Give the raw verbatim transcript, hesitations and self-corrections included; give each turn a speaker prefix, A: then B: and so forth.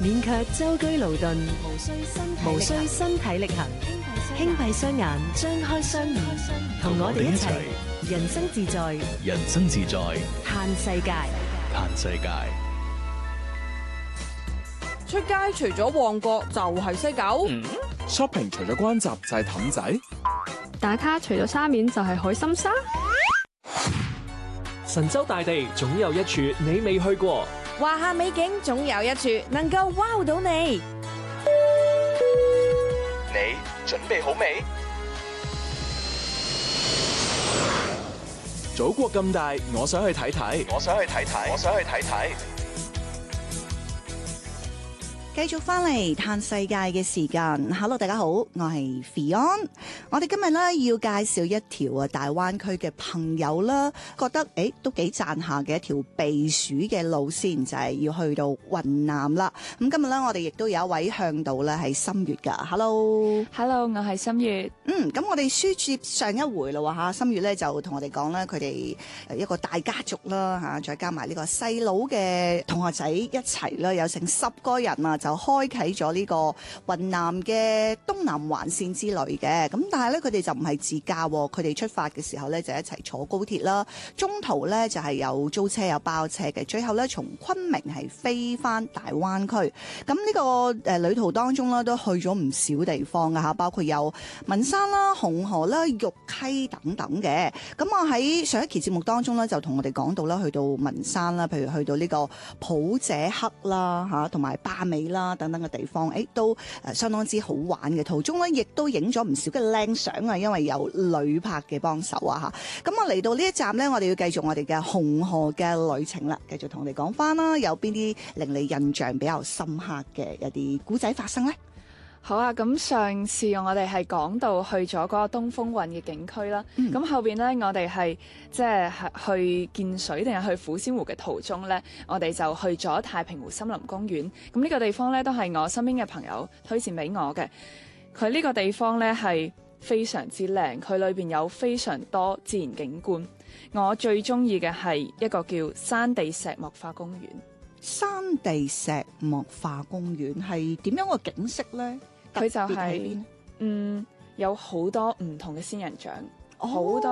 A: 免卻舟車勞頓，無需身體無需身體力行，輕閉雙眼，張開雙耳，同我哋一齊人生自在，
B: 人生自在，
A: 嘆世界，
B: 嘆世界。
C: 出街除咗旺角就係西九、
D: 嗯、shopping 除咗關閘就係氹仔，
E: 打卡除咗沙面就係海心沙。
F: 神州大地總有一處你未去過，
C: 華夏美景總有一處能夠 wow 到你。
D: 你準備好未？祖國咁大，我想去睇睇，我想去睇睇，我想去睇睇。
G: 繼續翻嚟嘆世界嘅時間 ，Hello 大家好，我係 Fion。我哋今日咧要介紹一條啊大灣區嘅朋友啦，覺得誒都幾讚下嘅一條避暑嘅路線，就係、是、要去到雲南啦。咁今日咧我哋亦都有一位向導咧係心月噶 ，Hello，Hello，
E: 我係心月。
G: 嗯，咁我哋書接上一回啦吓，心月咧就同我哋講咧佢哋誒一個大家族啦吓，再加埋呢個細佬嘅同學仔一齊啦，有成十個人啊。就開啟咗呢個雲南嘅東南環線之旅嘅，咁但係咧佢哋就唔係自駕，佢哋出發嘅時候咧就一齊坐高鐵啦，中途咧就係有租車有包車嘅，最後咧從昆明係飛翻大灣區。咁呢個誒旅途當中咧都去咗唔少地方㗎吓，包括有文山啦、紅河啦、玉溪等等嘅。咁我喺上一期節目當中咧就同我哋講到啦，去到文山啦，譬如去到呢個普者克啦吓，同埋巴美啦等等嘅地方，誒都誒相當之好玩嘅。途中咧，亦都影咗唔少嘅靚相啊，因為有旅拍嘅幫手啊嚇。咁我嚟到呢一站咧，我哋要繼續我哋嘅紅河嘅旅程啦，繼續同我哋講翻啦，有邊啲令你印象比較深刻嘅一啲古仔發生咧？
E: 好啊，咁上次我哋係講到去咗嗰個東風韻嘅景區啦，咁、嗯、後邊咧我哋係即係去見水定係去虎仙湖嘅途中咧，我哋就去咗太平湖森林公園。咁呢個地方咧都係我身邊嘅朋友推薦俾我嘅。佢呢個地方咧係非常之靚，佢裏邊有非常多自然景觀。我最中意嘅係一個叫山地石墨化公園。
G: 山地石墨化公園係點樣個景色咧？
E: 佢就係、是、嗯有好多唔同嘅仙人掌，好、哦、多